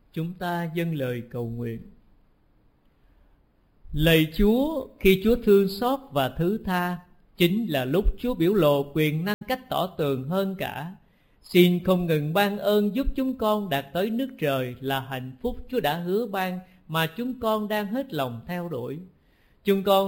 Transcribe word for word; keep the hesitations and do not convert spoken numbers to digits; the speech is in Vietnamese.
Chúng ta dâng lời cầu nguyện. Lạy Chúa, khi Chúa thương xót và thứ tha, chính là lúc Chúa biểu lộ quyền năng cách tỏ tường hơn cả. Xin không ngừng ban ơn giúp chúng con đạt tới nước trời là hạnh phúc Chúa đã hứa ban mà chúng con đang hết lòng theo đuổi. Chúng con